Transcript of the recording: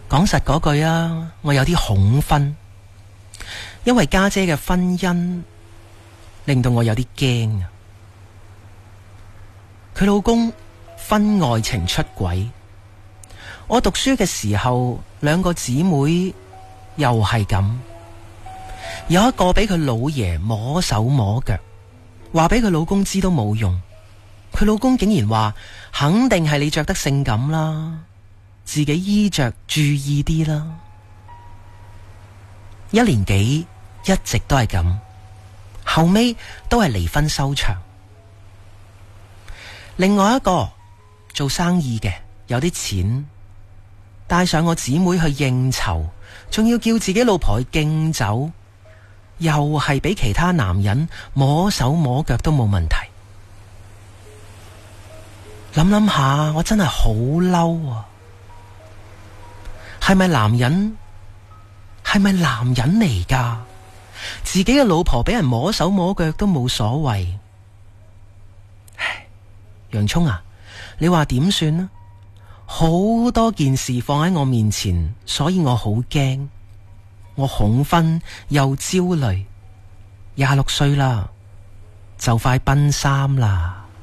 講實嗰句啊，我有啲恐婚，因為家姐嘅婚姻令到我有啲驚啊。佢老公婚外情出軌，我讀書嘅時候兩個姊妹又係咁，有一個俾佢老爺摸手摸腳，話俾佢老公知都冇用，佢老公竟然話肯定係你着得性感啦，自己衣着注意啲啦。1年幾一直都係咁，後尾都係離婚收場。另外一個做生意嘅有啲錢，帶上我姊妹去應酬，仲要叫自己老婆去敬酒，又係俾其他男人摸手摸腳都冇問題。諗諗下，我真係好嬲啊！係咪男人嚟㗎？自己嘅老婆俾人摸手摸腳都冇所謂。唉，洋蔥啊，你話點算呢？好多件事放喺我面前，所以我好驚，我恐婚又焦慮。26歲啦，就快奔3啦。